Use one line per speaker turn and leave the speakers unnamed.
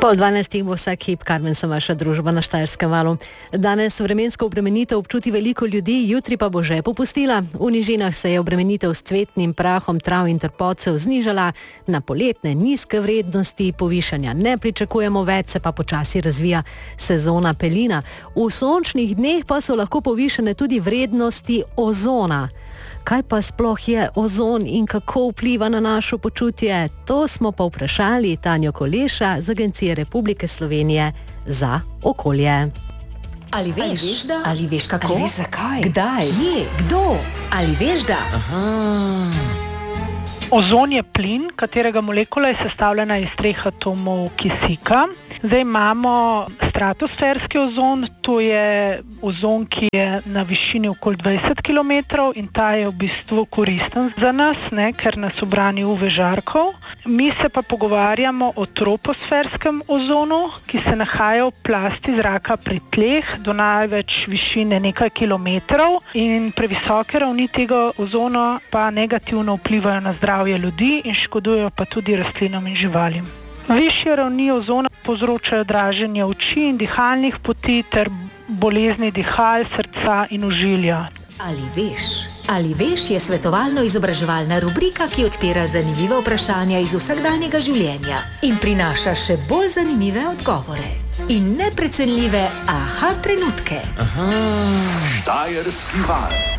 12:30 bo vsak hip, Karmen, sem vaša družba na Štajerskem valu. Danes vremensko obremenitev občuti veliko ljudi, jutri pa bo že popustila. V nižinah se je obremenitev s cvetnim prahom trav in trpotcev znižala, na poletne nizke vrednosti povišanja ne pričakujemo več, se pa počasi razvija sezona pelina. V sončnih dneh pa so lahko povišene tudi vrednosti ozona. Kaj pa sploh je ozon in kako vpliva na naše počutje? To smo pa vprašali Tanjo Koleša z Agencije Republike Slovenije za okolje.
Ali veš da? Ali veš kako?
Ali veš zakaj?
Kdaj? Kje? Kdo? Ali veš da?
Ozon je plin, katerega molekula je sestavljena iz 3 atomov kisika. Zdaj imamo stratosferski ozon, to je ozon, ki je na višini okoli 20 km in ta je v bistvu koristen za nas, ker nas obrani UV žarkov. Mi se pa pogovarjamo o troposferskem ozonu, ki se nahaja v plasti zraka pri tleh do največ višine nekaj kilometrov in previsoke ravni tega ozona pa negativno vplivajo na zdravje ljudi in škodujejo pa tudi rastlinam in živalim. Višje ravni ozona povzročajo draženje oči in dihalnih poti ter bolezni dihal, srca in ožilja.
Ali veš? Ali veš je svetovalno-izobraževalna rubrika, ki odpira zanimiva vprašanja iz vsakdanjega življenja in prinaša še bolj zanimive odgovore in neprecenljive aha trenutke.
Štajerski val.